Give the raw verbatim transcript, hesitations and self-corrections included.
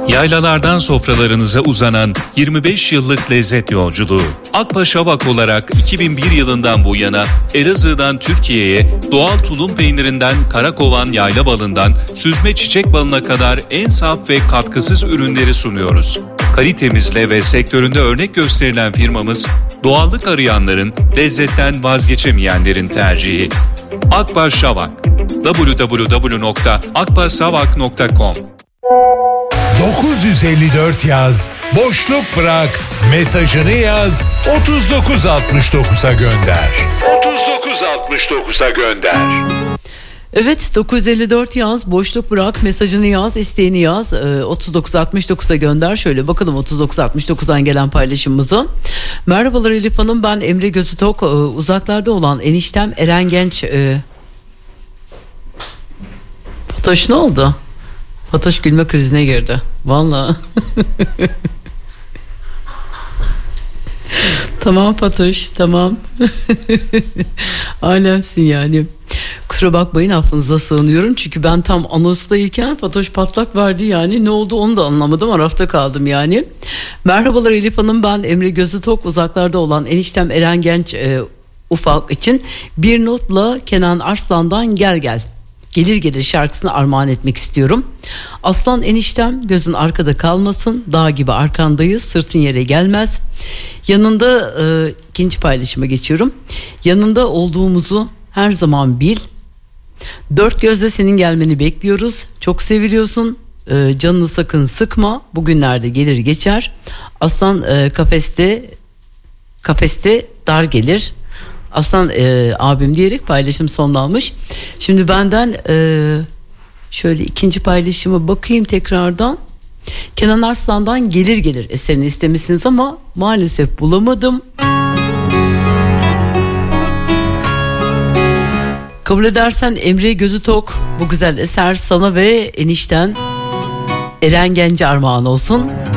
Yaylalardan sofralarınıza uzanan yirmi beş yıllık lezzet yolculuğu. Akbaş Avak olarak iki bin bir yılından bu yana Elazığ'dan Türkiye'ye doğal tulum peynirinden karakovan yayla balından süzme çiçek balına kadar en saf ve katkısız ürünleri sunuyoruz. Kalitemizle ve sektöründe örnek gösterilen firmamız, doğallık arayanların, lezzetten vazgeçemeyenlerin tercihi. Akbaş Avak. double-u double-u double-u nokta akbaşavak nokta com dokuz yüz elli dört yaz, boşluk bırak, mesajını yaz, otuz dokuz altmış dokuza gönder. otuz dokuz altmış dokuza gönder. Evet, dokuz yüz elli dört yaz, boşluk bırak, mesajını yaz, isteğini yaz, otuz dokuz altmış dokuza gönder. Şöyle bakalım otuz dokuz altmış dokuzdan gelen paylaşımımızı. Merhabalar Elif Hanım, ben Emre Gözü Tok, uzaklarda olan eniştem Eren Genç. E... Fatoş ne oldu? Fatoş gülme krizine girdi. Vallahi. Tamam Fatoş, tamam. Alemsin yani. Kusura bakmayın, affınıza sığınıyorum. Çünkü ben tam anonsdayken Fatoş patlak verdi yani. Ne oldu onu da anlamadım. Arafta kaldım yani. Merhabalar Elif Hanım, ben Emre Gözü Tok, uzaklarda olan eniştem Eren Genç e, Ufak için bir notla Kenan Arslan'dan Gel Gel. Gelir gelir şarkısını armağan etmek istiyorum. Aslan eniştem, gözün arkada kalmasın, dağ gibi arkandayız, sırtın yere gelmez. Yanında e, ikinci paylaşıma geçiyorum. Yanında olduğumuzu her zaman bil. Dört gözle senin gelmeni bekliyoruz. Çok seviliyorsun. E, canını sakın sıkma. Bugünlerde gelir geçer. Aslan e, kafeste kafeste dar gelir. Aslan e, abim diyerek paylaşım sonlanmış. Şimdi benden e, şöyle ikinci paylaşıma bakayım tekrardan. Kenan Arslan'dan Gelir Gelir eserini istemişsiniz ama maalesef bulamadım. Kabul edersen Emre Gözü Tok, bu güzel eser sana ve enişten Eren Genç'e armağan olsun.